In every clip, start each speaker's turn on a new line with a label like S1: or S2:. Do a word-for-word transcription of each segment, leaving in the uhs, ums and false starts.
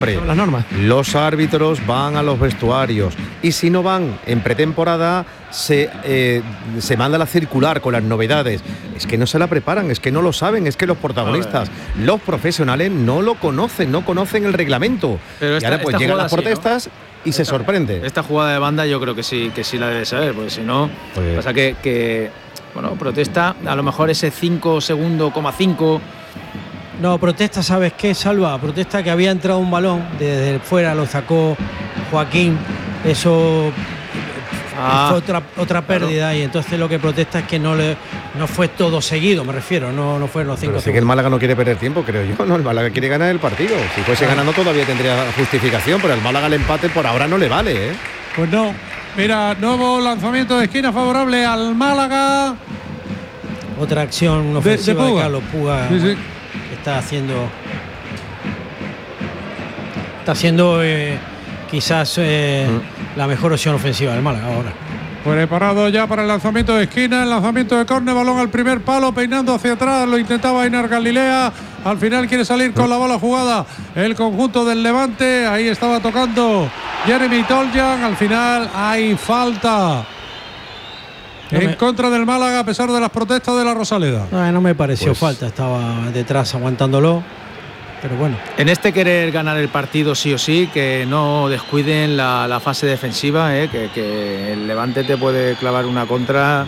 S1: Son las normas. Los árbitros van a los vestuarios y si no van en pretemporada se, eh, se manda la circular con las novedades. Es que no se la preparan, es que no lo saben, es que los protagonistas, los profesionales no lo conocen, no conocen el reglamento.
S2: Pero esta,
S1: y ahora pues llegan las protestas, sí, ¿no? Y
S2: esta,
S1: se sorprende.
S2: Esta jugada de banda yo creo que sí, que sí la debe saber, porque si no, pues... pasa que, que bueno, protesta a lo mejor ese cinco segundo, coma cinco.
S3: No, protesta, ¿sabes qué, Salva? Protesta que había entrado un balón, desde fuera lo sacó Joaquín, eso ah, fue otra, otra pérdida, claro. Y entonces lo que protesta es que no le no fue todo seguido, me refiero, no, no fueron los cinco.
S1: Pero sí que el Málaga no quiere perder tiempo, creo yo, no, el Málaga quiere ganar el partido. Si fuese claro. ganando todavía tendría justificación, pero el Málaga el empate por ahora no le vale, ¿eh?
S4: Pues no. Mira, nuevo lanzamiento de esquina favorable al Málaga.
S3: Otra acción ofensiva de, de, de Carlos Puga.
S4: Sí, sí.
S3: Está haciendo está haciendo eh, quizás eh, mm. la mejor opción ofensiva del Málaga ahora.
S4: Preparado ya para el lanzamiento de esquina, el lanzamiento de córner, balón al primer palo, peinando hacia atrás, lo intentaba Ainar Galilea, al final quiere salir con la bola jugada el conjunto del Levante, ahí estaba tocando Jeremy Toljan, al final hay falta. No en me... contra del Málaga a pesar de las protestas de la Rosaleda.
S3: No, no me pareció pues... falta, estaba detrás aguantándolo, pero bueno.
S2: En este querer ganar el partido sí o sí, que no descuiden la, la fase defensiva, eh, que, que el Levante te puede clavar una contra.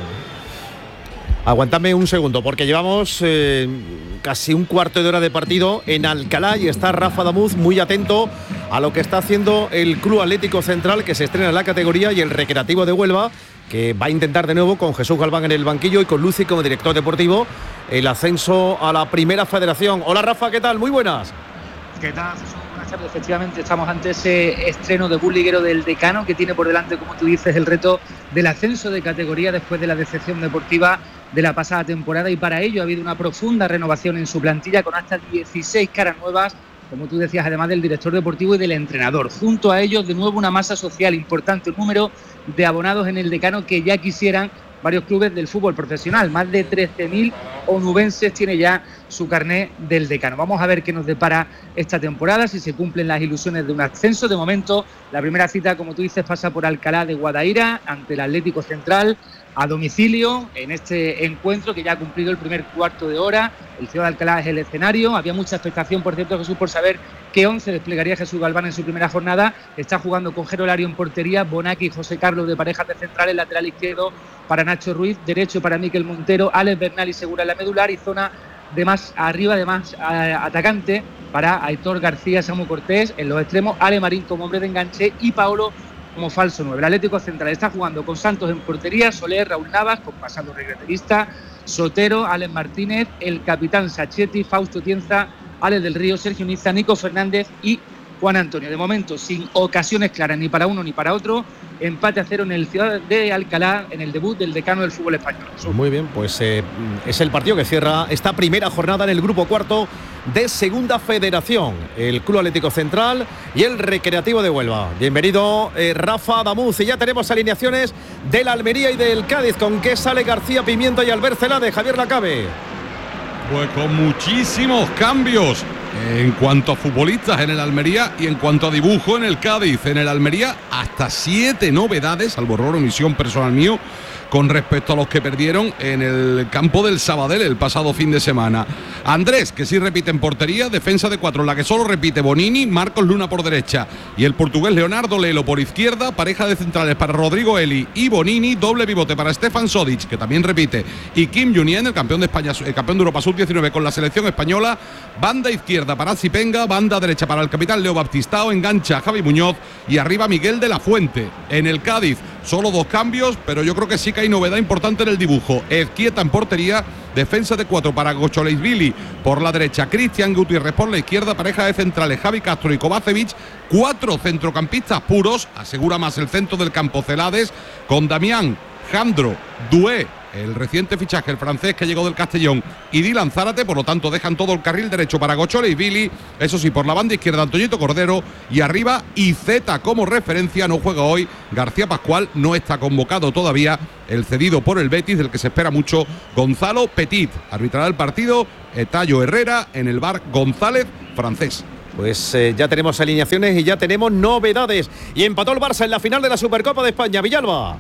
S1: Aguantadme un segundo, porque llevamos eh, casi un cuarto de hora de partido en Alcalá y está Rafa Damuz muy atento a lo que está haciendo el Club Atlético Central, que se estrena en la categoría, y el Recreativo de Huelva, que va a intentar de nuevo con Jesús Galván en el banquillo y con Luci como director deportivo el ascenso a la Primera Federación. Hola Rafa, ¿qué tal? Muy buenas.
S5: ¿Qué tal? Buenas tardes. Efectivamente estamos ante ese estreno de bus liguero del Decano, que tiene por delante, como tú dices, el reto del ascenso de categoría después de la decepción deportiva de la pasada temporada, y para ello ha habido una profunda renovación en su plantilla con hasta dieciséis caras nuevas, como tú decías, además del director deportivo y del entrenador. Junto a ellos, de nuevo, una masa social importante, un número de abonados en el Decano que ya quisieran varios clubes del fútbol profesional. Más de trece mil onubenses tiene ya su carné del Decano. Vamos a ver qué nos depara esta temporada, si se cumplen las ilusiones de un ascenso. De momento, la primera cita, como tú dices, pasa por Alcalá de Guadaira, ante el Atlético Central, a domicilio, en este encuentro que ya ha cumplido el primer cuarto de hora. El Ciudad de Alcalá es el escenario. Había mucha expectación, por cierto, Jesús, por saber qué once desplegaría Jesús Galván en su primera jornada. Está jugando con Jero Lario en portería, Bonaki y José Carlos de parejas de centrales, lateral izquierdo para Nacho Ruiz, derecho para Miquel Montero, Alex Bernal y Segura en la medular, y zona de más arriba, de más eh, atacante para Aitor García, Samu Cortés en los extremos, Ale Marín como hombre de enganche y Paolo como falso nueve. El Atlético Central está jugando con Santos en portería, Soler, Raúl Navas, con pasado regreterista, Sotero, Alex Martínez, el capitán Sachetti, Fausto Tienza, Alex del Río, Sergio Niza, Nico Fernández y Juan Antonio. De momento, sin ocasiones claras ni para uno ni para otro, empate a cero en el Ciudad de Alcalá, en el debut del Decano del fútbol español.
S1: Muy bien, pues eh, es el partido que cierra esta primera jornada en el grupo cuarto de Segunda Federación, el Club Atlético Central y el Recreativo de Huelva. Bienvenido eh, Rafa Damuz, y ya tenemos alineaciones del Almería y del Cádiz. ¿Con qué sale García Pimienta y Albert Celade? Javier Lacabe.
S6: Pues con muchísimos cambios en cuanto a futbolistas en el Almería y en cuanto a dibujo en el Cádiz. En el Almería hasta siete novedades, salvo error o omisión personal mío, con respecto a los que perdieron en el campo del Sabadell el pasado fin de semana. Andrés, que sí repite en portería, defensa de cuatro, en la que solo repite Bonini, Marcos Luna por derecha y el portugués Leonardo Lelo por izquierda, pareja de centrales para Rodrigo Eli y Bonini, doble pivote para Stefan Sodic, que también repite, y Kim Junien, el campeón de España, el campeón de Europa sub diecinueve con la selección española, banda izquierda para Zipenga, banda derecha para el capitán Leo Baptistao, engancha a Javi Muñoz y arriba Miguel de la Fuente. En el Cádiz solo dos cambios, pero yo creo que sí que hay novedad importante en el dibujo. Ezquieta en portería, defensa de cuatro para Gocholeisvili por la derecha, Cristian Gutiérrez por la izquierda, pareja de centrales Javi Castro y Kovacevic, cuatro centrocampistas puros, asegura más el centro del campo Celades, con Damián, Jandro, Doué, el reciente fichaje, el francés que llegó del Castellón, y Dylan Zárate. Por lo tanto dejan todo el carril derecho para Gocholeisvili, eso sí, por la banda izquierda Antoñito Cordero, y arriba Iceta como referencia. No juega hoy García Pascual, no está convocado todavía el cedido por el Betis, del que se espera mucho, Gonzalo Petit. Arbitrará el partido Etayo Herrera, en el bar González francés.
S1: Pues eh, ya tenemos alineaciones y ya tenemos novedades. Y empató el Barça en la final de la Supercopa de España. Villalba.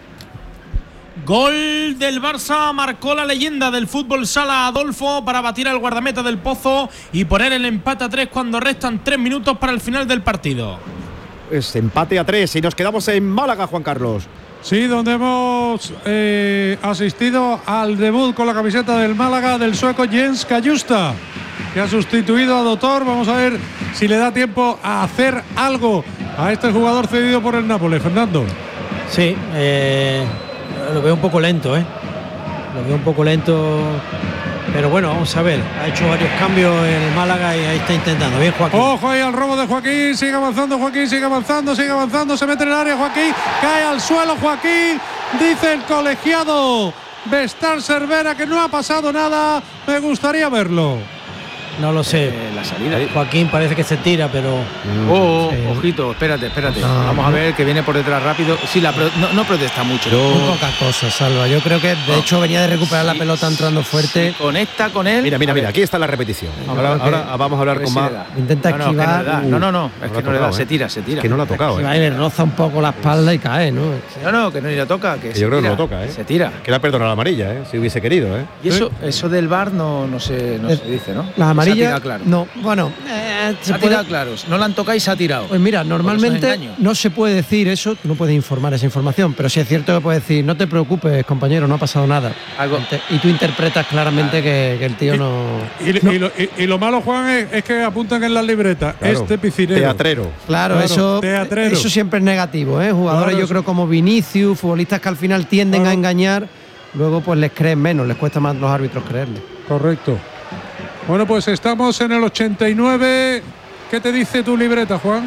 S7: Gol del Barça, marcó la leyenda del fútbol sala Adolfo para batir al guardameta del Pozo y poner el empate a tres cuando restan tres minutos para el final del partido.
S1: Pues empate a tres y nos quedamos en Málaga, Juan Carlos.
S4: Sí, donde hemos eh, asistido al debut con la camiseta del Málaga del sueco Jens Kajusta, que ha sustituido a Doctor. Vamos a ver si le da tiempo a hacer algo a este jugador cedido por el Nápoles. Fernando.
S3: Sí, eh, lo veo un poco lento, ¿eh? Lo veo un poco lento. Pero bueno, vamos a ver. Ha hecho varios cambios en el Málaga y ahí está intentando. Bien, Joaquín.
S4: Ojo ahí al robo de Joaquín. Sigue avanzando Joaquín, sigue avanzando, sigue avanzando. Se mete en el área Joaquín. Cae al suelo Joaquín. Dice el colegiado Bestar Cervera que no ha pasado nada. Me gustaría verlo.
S3: No lo sé.
S2: Eh, la salida.
S3: Joaquín parece que se tira, pero.
S2: Oh,
S3: sí.
S2: Ojito, espérate, espérate.
S3: No,
S2: Vamos a
S3: no.
S2: ver que viene por detrás rápido. Sí, la pro, no, no protesta mucho.
S3: Muy poca cosa, Salva. Yo creo que de hecho venía de recuperar la
S2: Sí,
S3: pelota entrando fuerte.
S2: sí, conecta con él.
S1: Mira, mira,
S2: A
S1: mira,
S2: ver.
S1: aquí está la repetición.
S3: No,
S1: Ahora,
S3: creo que-
S1: ahora vamos a hablar
S2: A ver
S1: con
S2: si
S1: más.
S2: le da.
S3: Intenta
S2: no, no, que no,
S3: esquivar.
S2: le da. no, no, no, es que no le da,
S1: ¿eh?
S2: se tira, se tira.
S1: Que no lo ha tocado,
S3: Y
S1: ¿eh?
S3: va y le roza un poco la espalda y cae, ¿no?
S2: No, no, que no ni le toca. Que
S1: Que
S2: se
S1: yo creo que
S2: tira,
S1: no lo toca, ¿eh?
S2: Se tira.
S1: Que le ha perdonado la amarilla, ¿eh? Si hubiese querido, ¿eh?
S2: Y eso, eso del V A R no, no, se, no
S3: Eh,
S2: se dice, ¿no?
S3: Las
S2: Se ha
S3: amarillas.
S2: tirado claro.
S3: No, bueno, eh,
S2: Se
S3: se
S2: ha
S3: puede.
S2: tirado claros. No la han tocado y se ha tirado.
S3: Pues mira,
S2: Por eso es
S3: normalmente
S2: engaño.
S3: no se puede decir eso, tú no puedes informar esa información, pero sí es cierto que puedes decir, no te preocupes, compañero, no ha pasado nada.
S2: Algo-
S3: Y tú interpretas claramente que, que el tío no.
S4: Y,
S3: no-
S4: y lo, y- y lo malo, Juan, es, es que apuntan en las libretas.
S1: Claro.
S4: Este piscinero.
S1: Teatrero.
S3: Claro,
S4: Claro,
S3: eso,
S4: teatrero.
S3: eso siempre es negativo, ¿eh? Jugadores,
S4: Claro,
S3: yo
S4: eso-
S3: creo, como Vinicius, futbolistas que al final tienden
S4: Claro.
S3: a engañar, luego pues les creen menos, les cuesta más los árbitros creerles.
S4: Correcto. Bueno, pues estamos en el ochenta y nueve. ¿Qué te dice tu libreta, Juan?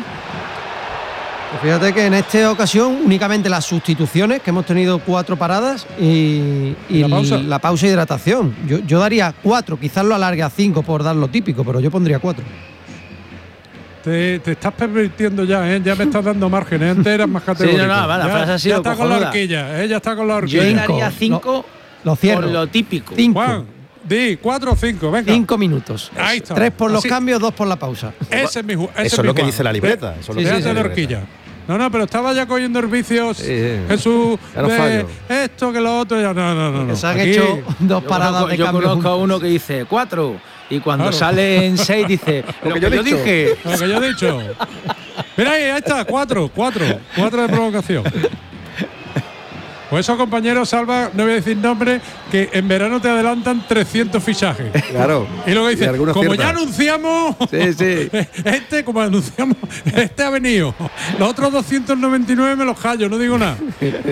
S3: Pues fíjate que en esta ocasión únicamente las sustituciones, que hemos tenido cuatro paradas y, y
S4: ¿La pausa?
S3: la pausa e hidratación. Yo, yo daría cuatro, quizás lo alargue a cinco por dar lo típico, pero yo pondría cuatro.
S4: Te, te estás pervirtiendo ya, ¿eh? Ya me estás dando márgenes. Antes eras más categórico.
S2: no, no, va, la
S4: ya,
S2: frase ha sido
S4: ya está con la
S2: cojonuda.
S4: horquilla, ¿eh? Ya está con la
S2: Yo
S4: horquilla.
S2: le
S3: Cinco.
S2: daría cinco
S3: Lo cierro.
S2: por lo típico.
S3: Cinco.
S4: Juan, di cuatro o cinco, venga.
S3: Cinco minutos.
S4: Ahí está.
S3: Tres por los
S4: Así-
S3: cambios, dos por la pausa.
S4: Ese es mi ju- ese
S1: Eso es
S4: mi
S1: lo que
S4: Juan.
S1: dice la libreta. Eso es lo
S4: Sí,
S1: que
S4: sí,
S1: dice
S4: de
S1: la
S4: horquilla. No, no, pero estaba ya cogiendo el vicio
S1: Sí, sí.
S4: Jesús
S1: Ya no
S4: de
S1: fallo.
S4: esto que lo otro. Ya, no, no, no. no.
S3: Se han
S4: Aquí-
S3: hecho dos
S2: Yo
S3: paradas
S2: conozco,
S3: de
S2: yo
S3: cambio.
S2: conozco a
S3: juntos.
S2: uno que dice cuatro y cuando
S4: Claro.
S2: sale en seis dice lo que yo,
S1: he dicho".
S2: dije.
S4: Lo que yo he dicho. Mira ahí, ahí está, cuatro, cuatro, cuatro de provocación. Pues esos compañeros, Salva, no voy a decir nombre, que en verano te adelantan trescientos fichajes.
S1: Claro.
S4: Y luego dice,
S1: algunos
S4: como
S1: ciertan.
S4: ya anunciamos,
S2: Sí, sí.
S4: este, como anunciamos, este ha venido. Los otros doscientos noventa y nueve me los callo, no digo nada.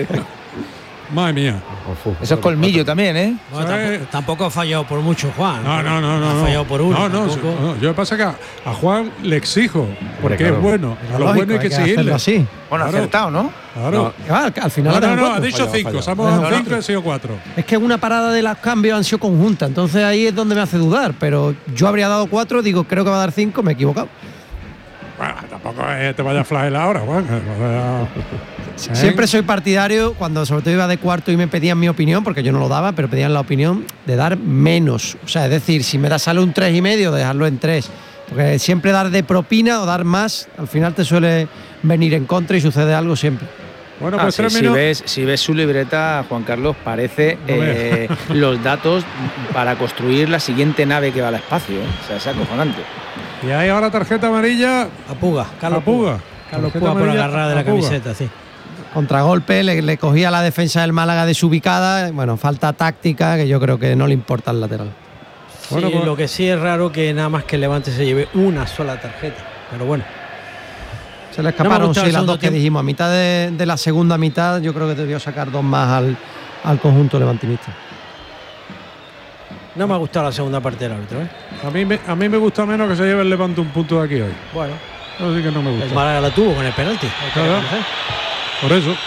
S4: Madre mía.
S1: Uf,
S2: Eso es colmillo también, ¿eh?
S3: Bueno,
S4: ¿Sabes?
S3: tampoco, tampoco ha fallado por mucho, Juan.
S4: No, no, no, no.
S3: Ha
S4: no.
S3: fallado por uno.
S4: No, no,
S3: tampoco.
S4: no, yo me pasa que a, a Juan le exijo, porque
S1: claro.
S4: es bueno. A lo
S3: Lógico,
S4: bueno hay que
S3: hacerlo
S4: seguirle.
S3: así.
S2: Bueno,
S4: Claro.
S2: acertado, ¿no?
S4: Claro.
S3: Ah, al final
S4: No,
S3: ha dado
S4: no, no, ha
S3: cuatro.
S4: dicho
S1: Fallado,
S4: cinco.
S1: fallado.
S4: Se ha dado
S3: Bueno,
S4: cinco y han sido cuatro.
S3: Es que una parada de los cambios han sido conjuntas, entonces ahí es donde me hace dudar. Pero yo habría dado cuatro, digo, creo que va a dar cinco, me he equivocado.
S4: Bueno, tampoco eh, te vayas a flagelar ahora, Juan. Eh,
S3: Siempre soy partidario, cuando sobre todo iba de cuarto y me pedían mi opinión, porque yo no lo daba, pero pedían la opinión de dar menos. O sea, es decir, si me das sale un tres y medio, dejarlo en tres. Porque siempre dar de propina o dar más, al final te suele venir en contra y sucede algo siempre.
S4: Bueno,
S2: Ah,
S4: pues
S2: sí,
S4: tres
S2: si,
S4: minutos.
S2: ves, si ves su libreta, Juan Carlos, parece
S4: No
S2: eh, los datos para construir la siguiente nave que va al espacio. ¿eh? O sea, es acojonante.
S4: Y hay ahora tarjeta amarilla
S3: A Puga, Carlos
S4: a Puga.
S3: Carlos
S4: Tarjeta
S3: Puga por
S4: amarilla
S3: agarrar de
S4: a
S3: la
S4: Puga.
S3: camiseta, sí. Contragolpe, le, le cogía la defensa del Málaga desubicada. Bueno, falta táctica, que yo creo que no le importa al lateral.
S4: Bueno,
S3: Sí,
S4: pues-
S3: lo que sí es raro que nada más que el Levante se lleve una sola tarjeta. Pero bueno. Se le escaparon gustado sí, el las segundo dos que tiempo. dijimos. A mitad de, de la segunda mitad, yo creo que debió sacar dos más al, al conjunto levantinista. No me ha gustado la segunda parte del árbitro, ¿eh?
S4: A mí, me, a mí me gusta menos que se lleve el Levante un punto de aquí hoy.
S3: Bueno,
S4: Eso sí que no me
S3: el
S4: gusta.
S3: Málaga la tuvo con el penalti. hay que
S4: Claro.
S3: reconocer.
S4: Por eso.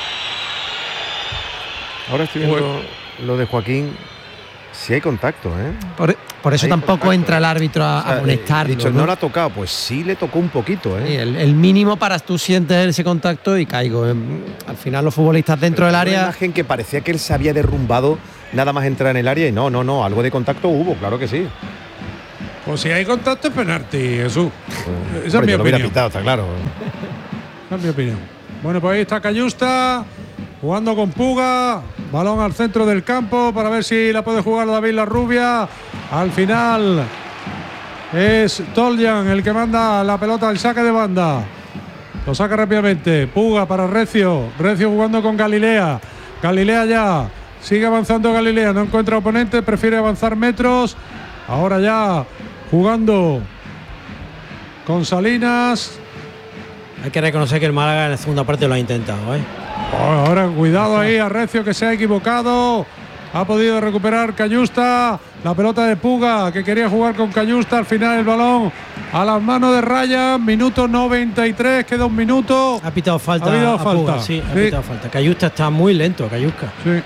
S1: Ahora estoy viendo lo de Joaquín. Si hay contacto, ¿eh?
S3: Por, por eso
S1: Hay
S3: tampoco
S1: contacto.
S3: entra el árbitro a,
S1: O sea,
S3: a amonestarlo,
S1: he dicho,
S3: ¿no?
S1: no la ha tocado. Pues sí le tocó un poquito,
S3: Sí,
S1: ¿eh?
S3: el, el mínimo para tú sientes ese contacto y caigo. Em, Al final los futbolistas dentro del
S1: Una
S3: área.
S1: imagen que parecía que él se había derrumbado nada más entrar en el área y no, no, no. Algo de contacto hubo, claro que sí.
S4: Pues si hay contacto es penalti, Jesús.
S1: Pues,
S4: Esa es mi
S1: lo hubiera
S4: opinión.
S1: pitado, está claro.
S4: Esa es mi opinión. Bueno, pues ahí está Cayusta jugando con Puga. Balón al centro del campo para ver si la puede jugar David Larrubia. Al final es Toljan el que manda la pelota al saque de banda. Lo saca rápidamente. Puga para Recio. Recio jugando con Galilea. Galilea ya. Sigue avanzando Galilea. No encuentra oponente. Prefiere avanzar metros. Ahora ya jugando con Salinas.
S3: Hay que reconocer que el Málaga en la segunda parte lo ha intentado, ¿eh?
S4: Oh, ahora cuidado ahí a Recio, que se ha equivocado. Ha podido recuperar Cayusta. La pelota de Puga, que quería jugar con Cayusta. Al final el balón a las manos de Ryan. Minuto noventa y tres, queda un minuto.
S3: Ha pitado falta.
S4: Ha pitado
S3: a
S4: falta.
S3: Puga, sí, ha
S4: Sí.
S3: pitado falta. Cayusta está muy lento, Cayusca.
S4: Sí.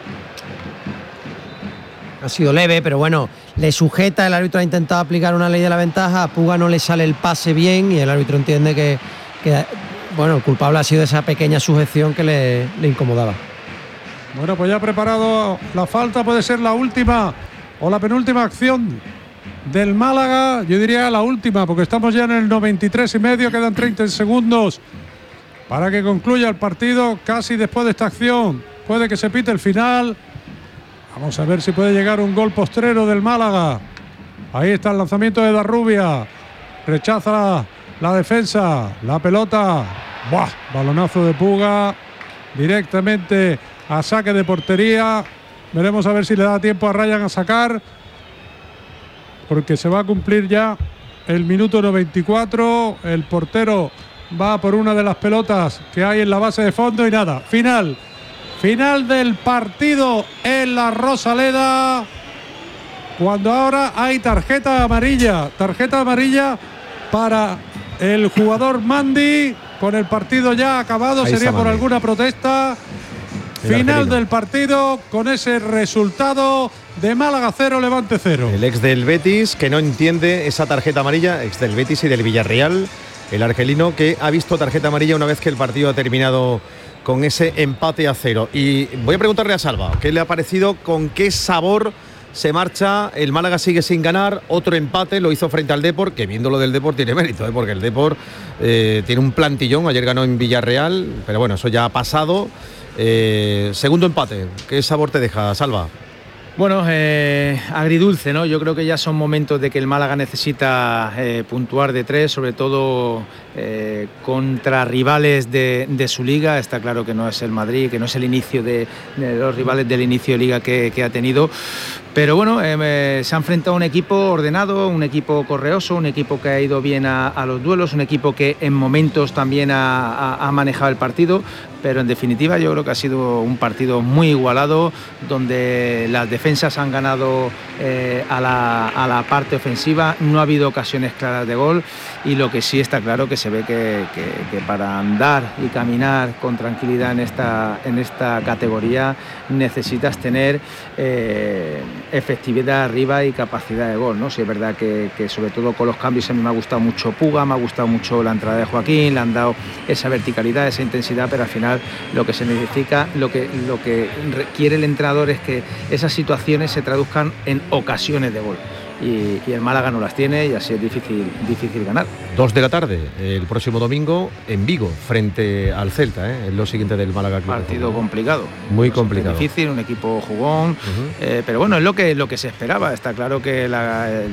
S8: Ha sido leve, pero bueno, le sujeta. El árbitro ha intentado aplicar una ley de la ventaja. A Puga no le sale el pase bien y el árbitro entiende que, que bueno, el culpable ha sido esa pequeña sujeción que le, le incomodaba.
S4: Bueno, pues ya ha preparado la falta. Puede ser la última o la penúltima acción del Málaga. Yo diría la última, porque estamos ya en el noventa y tres y medio. Quedan treinta segundos para que concluya el partido. Casi después de esta acción puede que se pite el final. Vamos a ver si puede llegar un gol postrero del Málaga. Ahí está el lanzamiento de Darrubia. Rechaza la, la defensa. La pelota. ¡Buah! Balonazo de Puga. Directamente a saque de portería. Veremos a ver si le da tiempo a Ryan a sacar. Porque se va a cumplir ya el minuto noventa y cuatro. El portero va por una de las pelotas que hay en la base de fondo y nada. Final. Final del partido en la Rosaleda, cuando ahora hay tarjeta amarilla, tarjeta amarilla para el jugador Mandi, con el partido ya acabado.
S1: Ahí
S4: sería
S1: está
S4: por
S1: Mandi.
S4: alguna protesta.
S1: El
S4: Final
S1: argelino.
S4: del partido con ese resultado de Málaga cero, Levante cero.
S1: El ex del Betis, que no entiende esa tarjeta amarilla, ex del Betis y del Villarreal, el argelino que ha visto tarjeta amarilla una vez que el partido ha terminado con ese empate a cero. Y voy a preguntarle a Salva, ¿qué le ha parecido? ¿Con qué sabor se marcha? El Málaga sigue sin ganar, otro empate, lo hizo frente al Depor, que viendo lo del Depor tiene mérito, ¿eh? Porque el Depor eh, tiene un plantillón, ayer ganó en Villarreal, pero bueno, eso ya ha pasado. Eh, segundo empate, ¿qué sabor te deja, Salva?
S2: Bueno, eh, agridulce, ¿no? Yo creo que ya son momentos de que el Málaga necesita eh, puntuar de tres, sobre todo eh, contra rivales de, de su liga. Está claro que no es el Madrid, que no es el inicio de, de los rivales del inicio de liga que, que ha tenido. Pero bueno, eh, se ha enfrentado a un equipo ordenado, un equipo correoso, un equipo que ha ido bien a, a los duelos, un equipo que en momentos también ha, ha, ha manejado el partido. Pero en definitiva yo creo que ha sido un partido muy igualado, donde las defensas han ganado eh, a, la, a la parte ofensiva, no ha habido ocasiones claras de gol, y lo que sí está claro que se ve que, que, que para andar y caminar con tranquilidad en esta, en esta categoría necesitas tener eh, efectividad arriba y capacidad de gol, ¿no? Sí, es verdad que, que sobre todo con los cambios a mí me ha gustado mucho Puga, me ha gustado mucho la entrada de Joaquín, le han dado esa verticalidad, esa intensidad, pero al final lo que se necesita, lo que, lo que requiere el entrenador es que esas situaciones se traduzcan en ocasiones de gol. Y, y el Málaga no las tiene y así es difícil, difícil ganar.
S1: Dos de la tarde, el próximo domingo en Vigo, frente al Celta, ¿eh? Es lo siguiente del Málaga Club.
S2: Partido complicado.
S1: Muy complicado.
S2: Es difícil, un equipo jugón, uh-huh. eh, pero bueno, es lo que, lo que se esperaba. Está claro que la, el,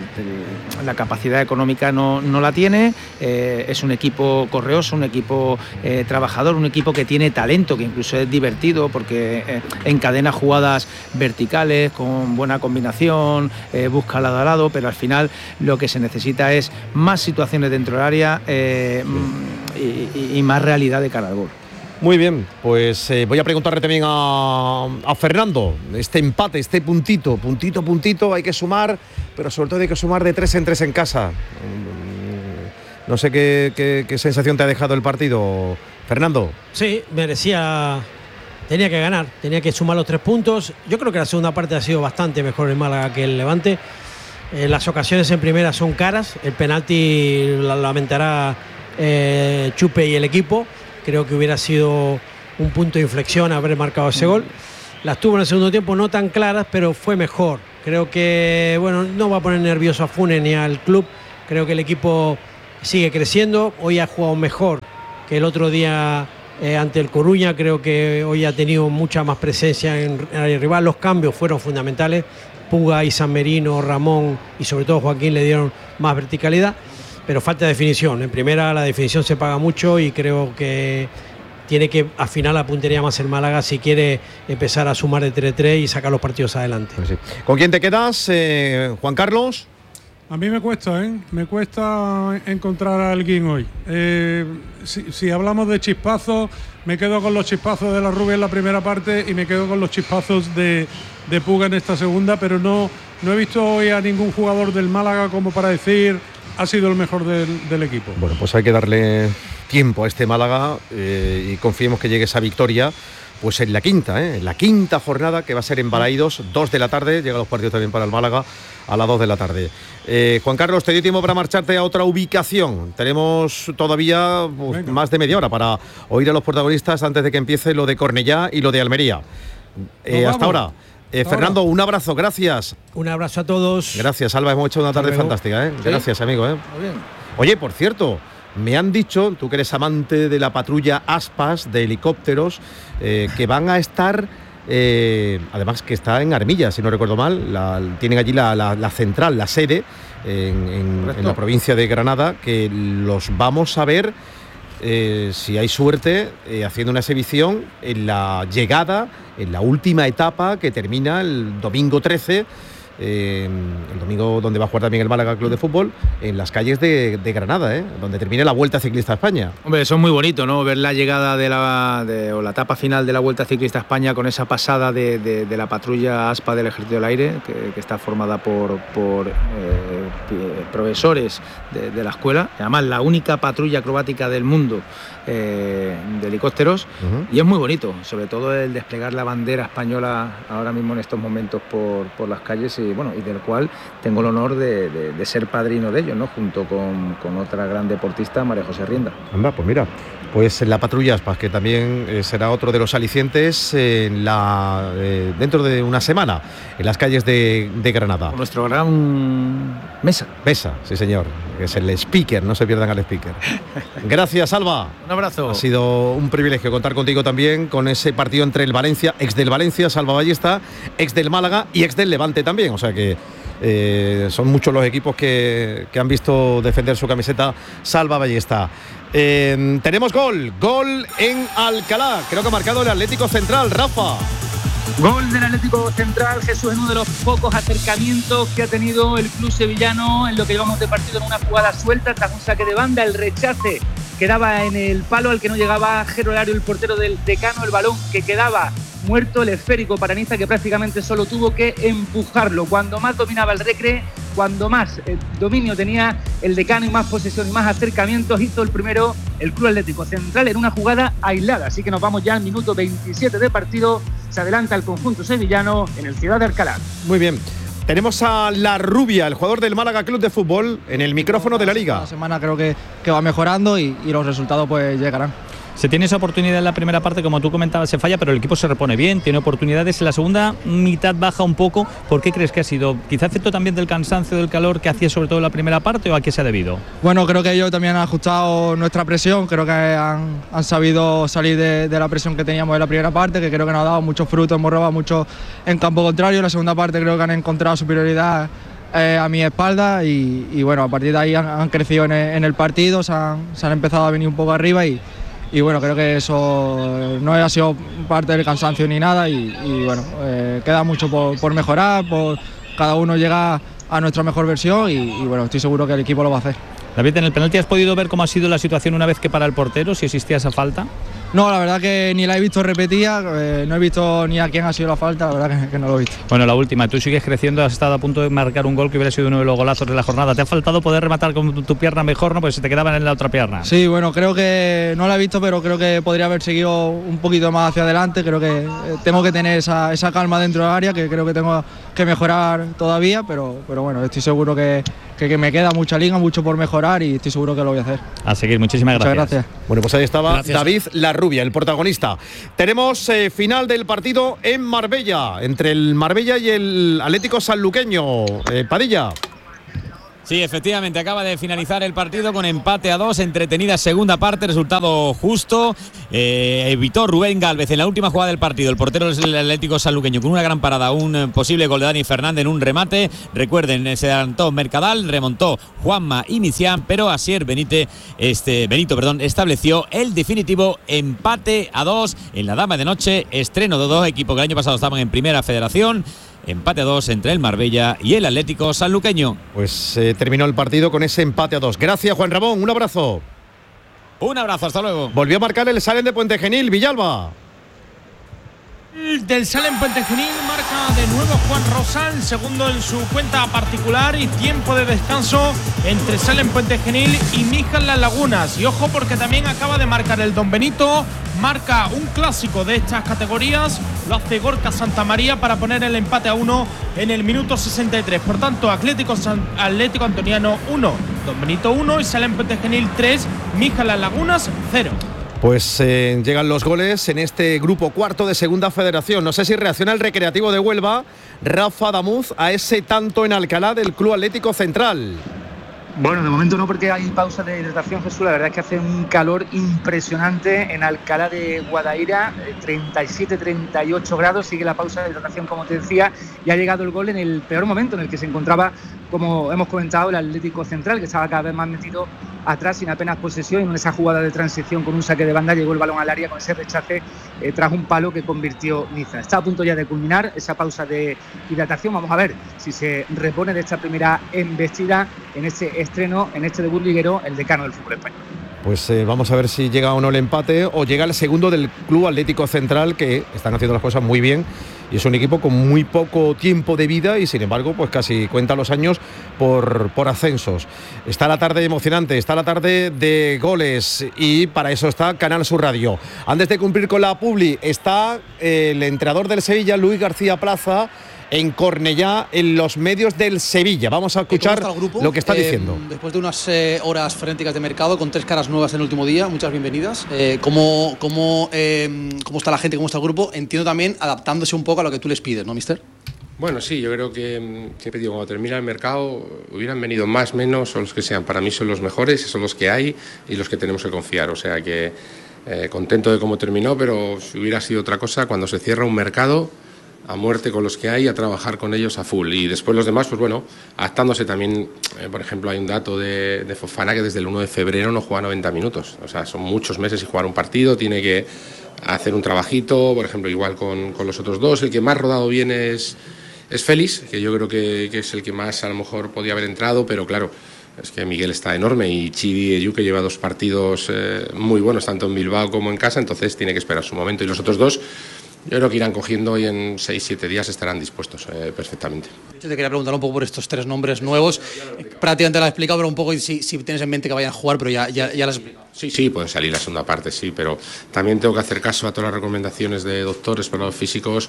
S2: la capacidad económica no, no la tiene, eh, es un equipo correoso, un equipo eh, trabajador, un equipo que tiene talento, que incluso es divertido porque eh, encadena jugadas verticales con buena combinación, eh, busca lado a lado, pero al final lo que se necesita es más situaciones dentro del área eh, y, y más realidad de cara al gol.
S1: Muy bien, pues eh, voy a preguntarle también a, a Fernando, este empate, este puntito, puntito, puntito, hay que sumar, pero sobre todo hay que sumar de tres en tres en casa. No sé qué, qué, qué sensación te ha dejado el partido, Fernando.
S3: Sí, merecía, tenía que ganar, tenía que sumar los tres puntos. Yo creo que la segunda parte ha sido bastante mejor el Málaga que el Levante. Eh, las ocasiones en primera son caras, el penalti la lamentará eh, Chupe y el equipo. Creo que hubiera sido un punto de inflexión haber marcado ese gol. Las tuvo en el segundo tiempo no tan claras, pero fue mejor Creo que, bueno, no va a poner nervioso a Funes ni al club. Creo que el equipo sigue creciendo. Hoy ha jugado mejor que el otro día eh, ante el Coruña. Creo que hoy ha tenido mucha más presencia en, en el rival. Los cambios fueron fundamentales. Puga y San Merino, Ramón y sobre todo Joaquín le dieron más verticalidad. Pero falta definición. En primera la definición se paga mucho y creo que tiene que afinar la puntería más el Málaga si quiere empezar a sumar de tres tres y sacar los partidos adelante.
S1: Pues sí. ¿Con quién te quedas, eh, Juan Carlos?
S4: A mí me cuesta, ¿eh? Me cuesta encontrar a alguien hoy. Eh, si, si hablamos de chispazos, me quedo con los chispazos de la Rubia en la primera parte y me quedo con los chispazos de, de Puga en esta segunda, pero no, no he visto hoy a ningún jugador del Málaga como para decir ha sido el mejor del, del equipo.
S1: Bueno, pues hay que darle tiempo a este Málaga eh, y confiemos que llegue esa victoria pues en la quinta, ¿eh? en la quinta jornada que va a ser en Balaídos, dos de la tarde, llegan los partidos también para el Málaga a las dos de la tarde. Eh, Juan Carlos, te dio tiempo para marcharte a otra ubicación. Tenemos todavía pues, más de media hora para oír a los protagonistas antes de que empiece lo de Cornellá y lo de Almería. Eh, hasta ahora. Eh, Fernando, un abrazo, gracias.
S3: Un abrazo a todos.
S1: Gracias, Alba, hemos hecho una tarde fantástica, ¿eh? ¿Sí? Gracias, amigo. ¿eh?
S2: Muy bien.
S1: Oye, por cierto, me han dicho, tú que eres amante de la patrulla Aspas, de helicópteros, eh, que van a estar, eh, además que está en Armilla, si no recuerdo mal, la, tienen allí la, la, la central, la sede, en, en, en la provincia de Granada, que los vamos a ver, eh, si hay suerte, eh, haciendo una exhibición en la llegada, en la última etapa que termina el domingo trece, eh, el domingo donde va a jugar también el Málaga Club de Fútbol, en las calles de, de Granada, ¿eh? donde termina la Vuelta Ciclista a España.
S2: Hombre, eso es muy bonito, ¿no? Ver la llegada de la, de, o la etapa final de la Vuelta Ciclista a España con esa pasada de, de, de la patrulla ASPA del Ejército del Aire, que, que está formada por, por eh, profesores de, de la escuela, además la única patrulla acrobática del mundo eh, de helicópteros, uh-huh. y es muy bonito, sobre todo el desplegar la bandera española ahora mismo en estos momentos por, por las calles, y bueno, y del cual tengo el honor de, de, de ser padrino de ellos, ¿no? Junto con, con otra gran deportista, María José Rienda.
S1: Anda, pues mira, pues la patrulla Aspas, que también eh, será otro de los alicientes eh, en la, eh, dentro de una semana, en las calles de, de Granada.
S2: Con nuestro gran Mesa.
S1: Mesa, sí señor, que es el speaker, no se pierdan al speaker. Gracias, Alba.
S2: Un abrazo.
S1: Ha sido un privilegio contar contigo también con ese partido entre el Valencia, ex del Valencia, Salva Ballesta, ex del Málaga y ex del Levante también, o sea que eh, son muchos los equipos que, que han visto defender su camiseta Salva Ballesta. Eh, tenemos gol, gol en Alcalá, creo que ha marcado el Atlético Central, Rafa.
S5: Gol del Atlético Central, Jesús, en uno de los pocos acercamientos que ha tenido el club sevillano en lo que llevamos de partido, en una jugada suelta tras un saque de banda, el rechace quedaba en el palo al que no llegaba Jero Lario, el portero del Decano, el balón que quedaba muerto, el esférico para Niza, que prácticamente solo tuvo que empujarlo. Cuando más dominaba el Recre, cuando más eh, dominio tenía el Decano y más posesión y más acercamientos, hizo el primero el Club Atlético Central en una jugada aislada. Así que nos vamos ya al minuto veintisiete de partido. Se adelanta el conjunto sevillano en el Ciudad de Alcalá.
S1: Muy bien. Tenemos a La Rubia, el jugador del Málaga Club de Fútbol, en el micrófono de la Liga.
S9: La semana creo que, que va mejorando y, y los resultados pues llegarán.
S10: Se tiene esa oportunidad en la primera parte, como tú comentabas, se falla, pero el equipo se repone bien, tiene oportunidades. En la segunda mitad baja un poco. ¿Por qué crees que ha sido? ¿Quizá efecto también del cansancio, del calor que hacía sobre todo en la primera parte, o a qué se ha debido?
S9: Bueno, creo que ellos también han ajustado nuestra presión, creo que han, han sabido salir de, de la presión que teníamos en la primera parte, que creo que nos ha dado muchos frutos, hemos robado mucho en campo contrario. En la segunda parte creo que han encontrado superioridad Eh, a mi espalda y, y bueno, a partir de ahí han, han crecido en el, en el partido, se han, se han empezado a venir un poco arriba y, y bueno, creo que eso no ha sido parte del cansancio ni nada y, y bueno, eh, queda mucho por, por mejorar, por cada uno llega a nuestra mejor versión y, y bueno, estoy seguro que el equipo lo va a hacer.
S10: David, en el penalti has podido ver cómo ha sido la situación una vez que para el portero, si existía esa falta.
S9: No, la verdad que ni la he visto repetida, eh, no he visto ni a quién ha sido la falta, la verdad que, que no lo he visto.
S10: Bueno, la última, tú sigues creciendo, has estado a punto de marcar un gol que hubiera sido uno de los golazos de la jornada. ¿Te ha faltado poder rematar con tu pierna mejor, no? Pues se te quedaban en la otra pierna.
S9: Sí, bueno, creo que no la he visto, pero creo que podría haber seguido un poquito más hacia adelante. Creo que eh, tengo que tener esa, esa calma dentro del área, que creo que tengo que mejorar todavía, pero, pero bueno, estoy seguro que, que, que me queda mucha liga, mucho por mejorar y estoy seguro que lo voy a hacer.
S10: A seguir, muchísimas gracias.
S9: Muchas gracias.
S1: Bueno, pues ahí estaba gracias. David La Rubia. Covarrubia, el protagonista. Tenemos eh, final del partido en Marbella, entre el Marbella y el Atlético Sanluqueño. Eh, Padilla.
S11: Sí, efectivamente, acaba de finalizar el partido con empate a dos, entretenida segunda parte, resultado justo. Eh, evitó Rubén Gálvez en la última jugada del partido, el portero del Atlético Sanluqueño, con una gran parada, un posible gol de Dani Fernández en un remate. Recuerden, se adelantó Mercadal, remontó Juanma y Micián, pero Asier Benítez, este, Benito perdón, estableció el definitivo empate a dos en la Dama de Noche, estreno de dos equipos que el año pasado estaban en Primera Federación. Empate a dos entre el Marbella y el Atlético Sanluqueño.
S1: Pues eh, terminó el partido con ese empate a dos. Gracias, Juan Ramón. Un abrazo.
S11: Un abrazo, hasta luego.
S1: Volvió a marcar el Salen de Puente Genil, Villalba.
S7: Del Salen Puente Genil marca de nuevo Juan Rosal, segundo en su cuenta particular, y tiempo de descanso entre Salen Puente Genil y Mijas Las Lagunas. Y ojo, porque también acaba de marcar el Don Benito, marca un clásico de estas categorías, lo hace Gorka Santamaría para poner el empate a uno en el minuto sesenta y tres. Por tanto, Atlético, San, Atlético Antoniano uno, Don Benito uno y Salen Puente Genil tres, Mijas Las Lagunas cero.
S1: Pues eh, llegan los goles en este grupo cuarto de Segunda Federación. No sé si reacciona el Recreativo de Huelva, Rafa Damuz, a ese tanto en Alcalá del Club Atlético Central.
S5: Bueno, de momento no, porque hay pausa de hidratación, Jesús. La verdad es que hace un calor impresionante en Alcalá de Guadaira, treinta y siete, treinta y ocho grados. Sigue la pausa de hidratación, como te decía, y ha llegado el gol en el peor momento en el que se encontraba, como hemos comentado, el Atlético Central, que estaba cada vez más metido atrás, sin apenas posesión. Y en esa jugada de transición con un saque de banda llegó el balón al área con ese rechace eh, tras un palo que convirtió Niza. Está a punto ya de culminar esa pausa de hidratación. Vamos a ver si se repone de esta primera embestida en este estreno, en este debut liguero, el decano del fútbol español.
S1: Pues eh, vamos a ver si llega o no el empate, o llega el segundo del Club Atlético Central, que están haciendo las cosas muy bien y es un equipo con muy poco tiempo de vida y sin embargo pues casi cuenta los años por, por ascensos. Está la tarde emocionante, está la tarde de goles, y para eso está Canal Sur Radio. Antes de cumplir con la publi, está eh, el entrenador del Sevilla, Luis García Plaza, en Cornellá, en los medios del Sevilla. Vamos a escuchar lo que está eh, diciendo.
S12: Después de unas eh, horas frenéticas de mercado, con tres caras nuevas en el último día, muchas bienvenidas. Eh, ¿cómo, cómo, eh, ¿Cómo está la gente, cómo está el grupo? Entiendo también adaptándose un poco a lo que tú les pides, ¿no, mister?
S13: Bueno, sí, yo creo que, siempre digo, cuando termina el mercado, hubieran venido más, menos, o los que sean. Para mí son los mejores, son los que hay y los que tenemos que confiar. O sea que eh, contento de cómo terminó, pero si hubiera sido otra cosa, cuando se cierra un mercado, a muerte con los que hay, a trabajar con ellos a full. Y después los demás, pues bueno, adaptándose también. Eh, por ejemplo, hay un dato de, de Fofana que desde el uno de febrero no juega noventa minutos. O sea, son muchos meses y jugar un partido, tiene que hacer un trabajito, por ejemplo, igual con, con los otros dos. El que más rodado viene es, es Félix, que yo creo que, que es el que más a lo mejor podía haber entrado, pero claro, es que Miguel está enorme y Chidi Eyu, que lleva dos partidos eh, muy buenos, tanto en Bilbao como en casa, entonces tiene que esperar su momento. Y los otros dos, yo creo que irán cogiendo y en seis siete días estarán dispuestos eh, perfectamente.
S12: Yo te quería preguntar un poco por estos tres nombres nuevos. Prácticamente lo has explicado, pero un poco si, si tienes en mente que vayan a jugar, pero ya, ya, ya las...
S13: Sí, sí, pueden salir la segunda parte, sí, pero también tengo que hacer caso a todas las recomendaciones de doctores, para los físicos,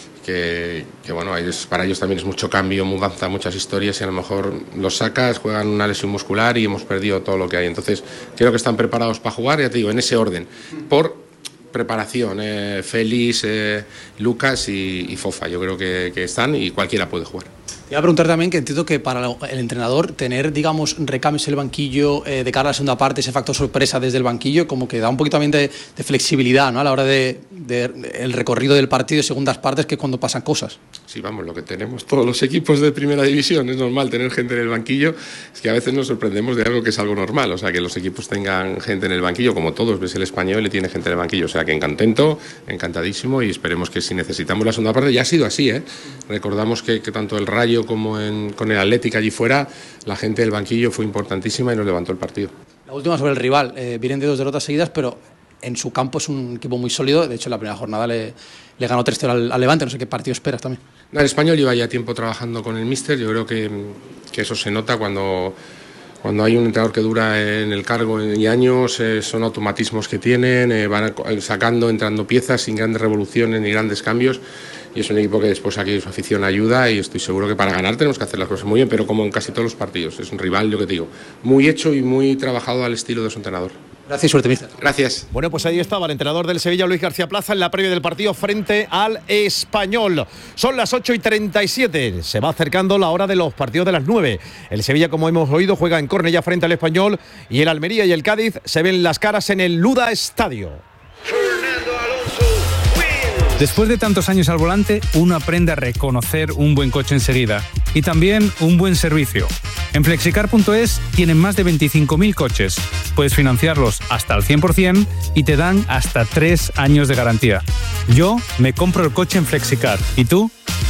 S13: que, que bueno, es, para ellos también es mucho cambio, mudanza, muchas historias, y a lo mejor los sacas, juegan una lesión muscular y hemos perdido todo lo que hay. Entonces, creo que están preparados para jugar, ya te digo, en ese orden, por preparación, eh, Félix, eh, Lucas y, y Fofa, yo creo que, que están y cualquiera puede jugar.
S12: Te iba a preguntar también, que entiendo que para el entrenador tener, digamos, recambios en el banquillo eh, de cara a la segunda parte, ese factor sorpresa desde el banquillo, como que da un poquito también de, de flexibilidad, ¿no?, a la hora de, de, de el recorrido del partido de segundas partes, que es cuando pasan cosas.
S13: Sí, vamos, lo que tenemos todos los equipos de primera división, es normal tener gente en el banquillo, es que a veces nos sorprendemos de algo que es algo normal, o sea, que los equipos tengan gente en el banquillo, como todos, ves el Español y tiene gente en el banquillo, o sea, que contento, encantadísimo, y esperemos que si necesitamos la segunda parte, ya ha sido así, ¿eh? Recordamos que, que tanto el Rayo como en, con el Atlético allí fuera, la gente del banquillo fue importantísima y nos levantó el partido.
S12: La última sobre el rival, eh, vienen de dos derrotas seguidas, pero en su campo es un equipo muy sólido. De hecho, en la primera jornada le, le ganó tres cero al, al Levante. No sé qué partido esperas también.
S13: No, el Español lleva ya tiempo trabajando con el míster. Yo creo que, que eso se nota cuando, cuando hay un entrenador que dura en el cargo y años. Eh, son automatismos que tienen, eh, van sacando, entrando piezas sin grandes revoluciones ni grandes cambios. Y es un equipo que después aquí su afición ayuda, y estoy seguro que para ganar tenemos que hacer las cosas muy bien, pero como en casi todos los partidos. Es un rival, yo que te digo, muy hecho y muy trabajado al estilo de su entrenador.
S12: Gracias, suerte, mister.
S13: Gracias.
S1: Bueno, pues ahí estaba el entrenador del Sevilla, Luis García Plaza, en la previa del partido frente al Español. Son las ocho y treinta y siete. Se va acercando la hora de los partidos de las nueve. El Sevilla, como hemos oído, juega en Cornellá frente al Español, y el Almería y el Cádiz se ven las caras en el Luda Estadio.
S14: Después de tantos años al volante, uno aprende a reconocer un buen coche enseguida y también un buen servicio. En flexicar punto es tienen más de veinticinco mil coches. Puedes financiarlos hasta al cien por ciento y te dan hasta tres años de garantía. Yo me compro el coche en Flexicar. ¿Y tú?